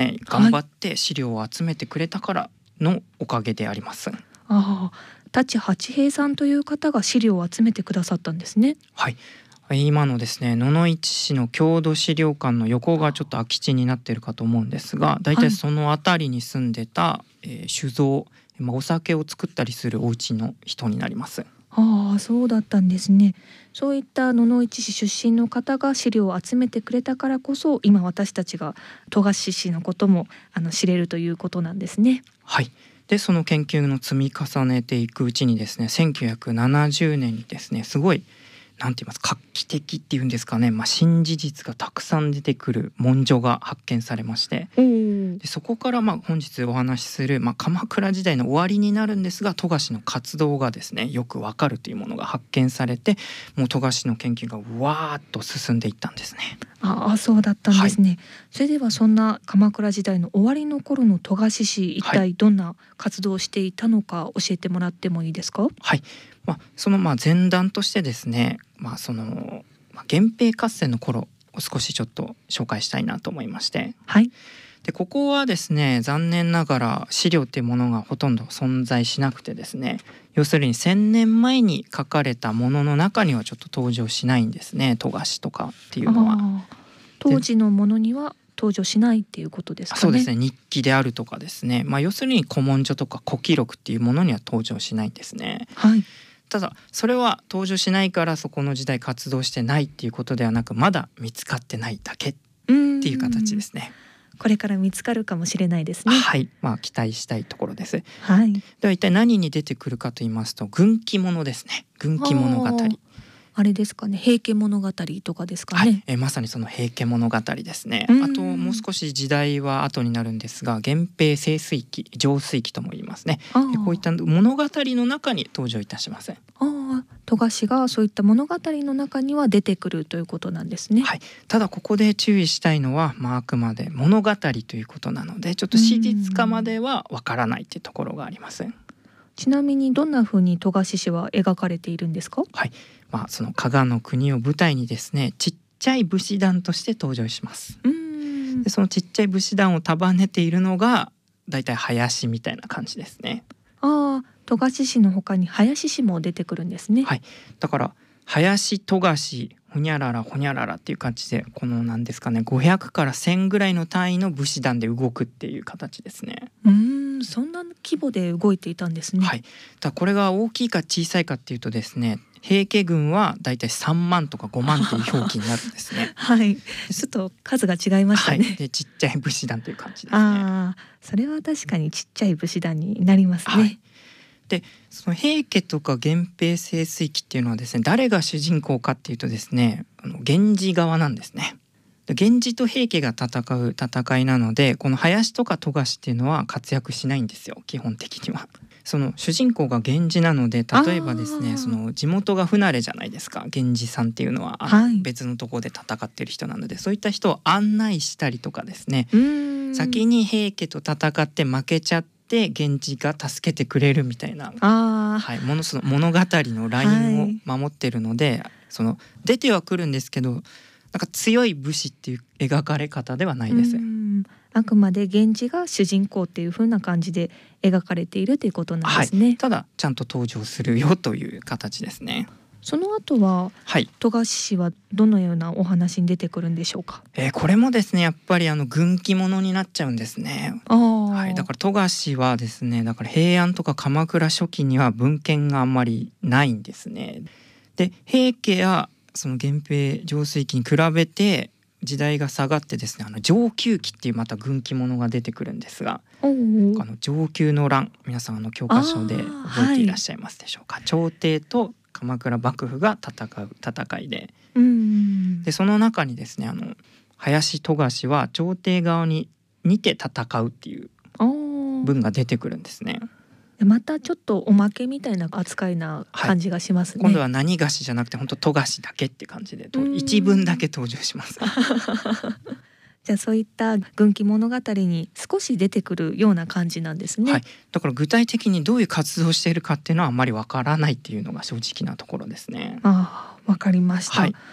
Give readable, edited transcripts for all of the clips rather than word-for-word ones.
ね頑張って資料を集めてくれたからのおかげであります。 舘八平さんという方が資料を集めてくださったんですね。 はい、今のですね野々市市の郷土資料館の横がちょっと空き地になっているかと思うんですが、だいたいその辺りに住んでた、酒造、お酒を作ったりするお家の人になります。 そうだったんですね。そういった野々市市出身の方が資料を集めてくれたからこそ、今私たちが戸賀市のことも知れるということなんですね。 はい。でその研究の積み重ねていくうちにですね、1970年にですね、すごいなんて言いますか、画期的っていうんですかね、新事実がたくさん出てくる文書が発見されまして、でそこから本日お話しする、鎌倉時代の終わりになるんですが、戸賀の活動がですねよくわかるというものが発見されて、もう戸賀の研究がわーっと進んでいったんですね。 そうだったんですね。それではそんな鎌倉時代の終わりの頃の戸賀市、一体どんな活動をしていたのか教えてもらってもいいですか？ はい。その前段としてですね、その源平合戦の頃を少しちょっと紹介したいなと思いまして、でここはですね、残念ながら資料っていうものがほとんど存在しなくてですね、要するに1000年前に書かれたものの中にはちょっと登場しないんですね、戸賀とかっていうのは。 当時のものには登場しないっていうことですかね。 そうですね、日記であるとかですね、要するに古文書とか古記録っていうものには登場しないんですね。ただそれは登場しないからそこの時代活動してないっていうことではなく、まだ見つかってないだけっていう形ですね。 これから見つかるかもしれないですね。 期待したいところです。では一体何に出てくるかと言いますと、軍記物ですね。軍記物語。 あれですかね、平家物語とかですかね。 まさにその平家物語ですね。あともう少し時代は後になるんですが、源平盛衰期、盛衰期とも言いますね。こういった物語の中に登場いたしません。 戸賀がそういった物語の中には出てくるということなんですね。 ただここで注意したいのは、あくまで物語ということなので、ちょっと史実かまではわからないというところがあります。 ちなみにどんな風に戸賀市は描かれているんですか？ その加賀の国を舞台にですね、ちっちゃい武士団として登場します。でそのちっちゃい武士団を束ねているのがだいたい林みたいな感じですね。 戸賀市の他に林市も出てくるんですね。 だから林、戸賀、ほにゃららほにゃららっていう感じで、このなんですかね、500から1000ぐらいの単位の武士団で動くっていう形ですね。 そんな規模で動いていたんですね。 だこれが大きいか小さいかっていうとですね、平家軍はだいたい3万とか5万という表記になるんですね。 ちょっと数が違いましたね。 でちっちゃい武士団という感じですね。 それは確かにちっちゃい武士団になりますね。 でその平家とか源平盛衰期っていうのはですね、誰が主人公かっていうとですね、源氏側なんですね。源氏と平家が戦う戦いなので、この林とか戸賀っていうのは活躍しないんですよ、基本的には。その主人公が源氏なので、例えばですね、その地元が不慣れじゃないですか、源氏さんっていうのは別のところで戦ってる人なので、そういった人を案内したりとかですね、先に平家と戦って負けちゃって源氏が助けてくれるみたいな、その物語のラインを守ってるので、その出てはくるんですけど、なんか強い武士っていう描かれ方ではないです。 あくまで源氏が主人公っていう風な感じで描かれているということなんですね。 ただちゃんと登場するよという形ですね。 その後は、戸賀市はどのようなお話に出てくるんでしょうか？ これもですね、やっぱり軍記物になっちゃうんですね。だから戸賀はですね、だから平安とか鎌倉初期には文献があんまりないんですね。で平家やその源平盛衰期に比べて時代が下がってですね、承久期っていうまた軍記物が出てくるんですが、承久の乱、皆さん教科書で覚えていらっしゃいますでしょうか。朝廷と鎌倉幕府が戦う戦いで、でその中にですね、林戸賀は朝廷側に似て戦うっていう文が出てくるんですね。 またちょっとおまけみたいな扱いな感じがしますね。 今度は何菓子じゃなくて本当戸賀だけって感じで一文だけ登場します。 じゃあそういった軍記物語に少し出てくるような感じなんですね。 だから具体的にどういう活動をしているかっていうのはあんまりわからないっていうのが正直なところですね。 わかりました。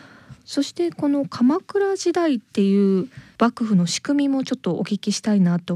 そしてこの鎌倉時代っていう幕府の仕組みもちょっとお聞きしたいなと